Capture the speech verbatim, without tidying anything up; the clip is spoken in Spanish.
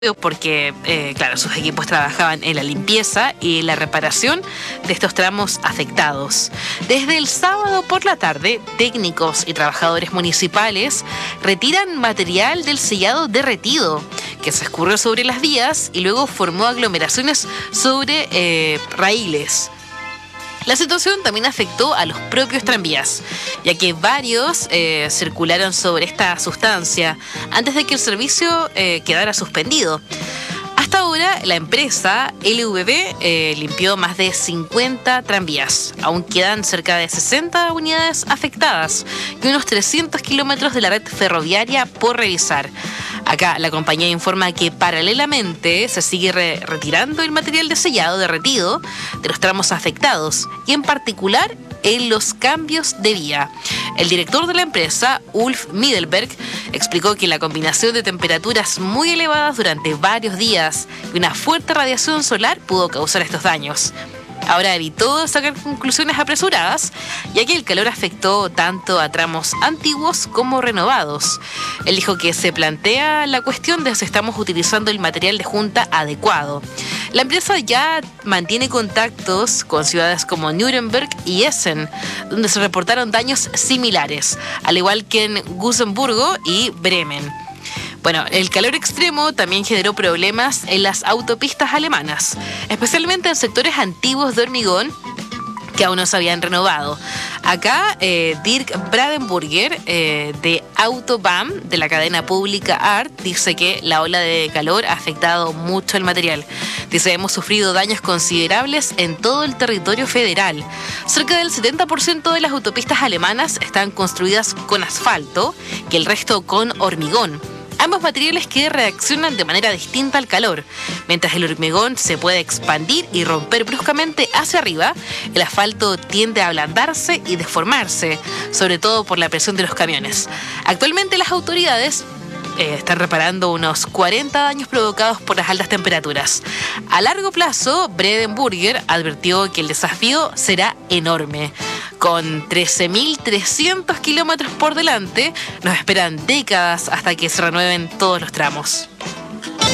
porque, eh, claro, sus equipos trabajaban en la limpieza y la reparación de estos tramos afectados. Desde el sábado por la tarde, técnicos y trabajadores municipales retiran material del sellado derretido que se escurrió sobre las vías y luego formó aglomeraciones sobre eh, raíles. La situación también afectó a los propios tranvías, ya que varios eh, circularon sobre esta sustancia antes de que el servicio eh, quedara suspendido. Hasta ahora, la empresa L V B eh, limpió más de cincuenta tranvías. Aún quedan cerca de sesenta unidades afectadas y unos trescientos kilómetros de la red ferroviaria por revisar. Acá la compañía informa que paralelamente se sigue re- retirando el material de sellado derretido de los tramos afectados y en particular en los cambios de vía. El director de la empresa, Ulf Middelberg, explicó que la combinación de temperaturas muy elevadas durante varios días y una fuerte radiación solar pudo causar estos daños. Ahora evitó sacar conclusiones apresuradas, ya que el calor afectó tanto a tramos antiguos como renovados. Él dijo que se plantea la cuestión de si estamos utilizando el material de junta adecuado. La empresa ya mantiene contactos con ciudades como Nuremberg y Essen, donde se reportaron daños similares, al igual que en Gusenburgo y Bremen. Bueno, el calor extremo también generó problemas en las autopistas alemanas, especialmente en sectores antiguos de hormigón que aún no se habían renovado. Acá, eh, Dirk Bradenburger, eh, de Autobahn, de la cadena pública A R T, dice que la ola de calor ha afectado mucho el material. Dice, hemos sufrido daños considerables en todo el territorio federal. Cerca del setenta por ciento de las autopistas alemanas están construidas con asfalto y el resto con hormigón. Ambos materiales que reaccionan de manera distinta al calor. Mientras el hormigón se puede expandir y romper bruscamente hacia arriba, el asfalto tiende a ablandarse y deformarse, sobre todo por la presión de los camiones. Actualmente las autoridades eh, están reparando unos cuarenta daños provocados por las altas temperaturas. A largo plazo, Bradenburger advirtió que el desafío será enorme. Con trece mil trescientos kilómetros por delante, nos esperan décadas hasta que se renueven todos los tramos.